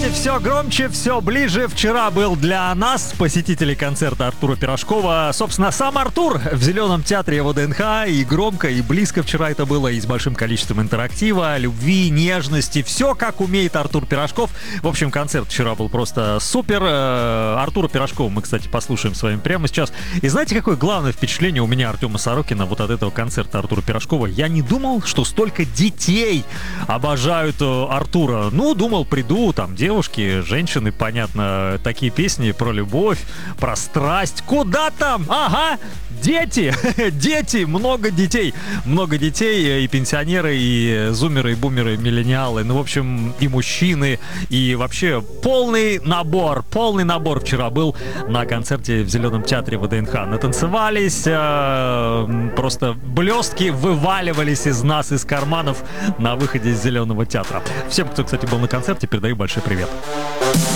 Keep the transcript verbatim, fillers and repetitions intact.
громче, все громче, все ближе. Вчера был для нас, посетителей концерта Артура Пирожкова, собственно, сам Артур в Зеленом театре ВДНХ. И громко, и близко вчера это было, и с большим количеством интерактива, любви, нежности. Все, как умеет Артур Пирожков. В общем, концерт вчера был просто супер. Артура Пирожкова мы, кстати, послушаем с вами прямо сейчас. И знаете, какое главное впечатление у меня, Артема Сорокина, вот от этого концерта Артура Пирожкова? Я не думал, что столько детей обожают Артура. Ну, думал, приду, там, девушки, женщины, понятно, такие песни про любовь, про страсть. Куда там? Ага! Дети, дети, много детей, много детей, и пенсионеры, и зумеры, и бумеры, и миллениалы, ну, в общем, и мужчины, и вообще полный набор, полный набор вчера был на концерте в Зеленом театре ВДНХ. Натанцевались, э, просто блестки вываливались из нас, из карманов на выходе из Зеленого театра. Всем, кто, кстати, был на концерте, передаю большой привет.